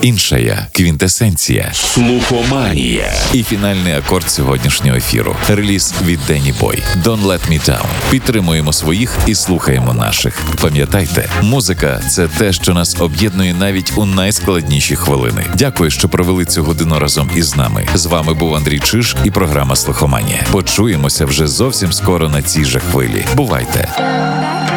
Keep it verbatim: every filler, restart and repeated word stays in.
Інша я – квінтесенція. Слухоманія. І фінальний акорд сьогоднішнього ефіру. Реліз від Danny Boy. Don't Let Me Down. Підтримуємо своїх і слухаємо наших. Пам'ятайте, музика – це те, що нас об'єднує навіть у найскладніші хвилини. Дякую, що провели цю годину разом із нами. З вами був Андрій Чиж і програма «Слухоманія». Почуємося вже зовсім скоро на цій же хвилі. Бувайте!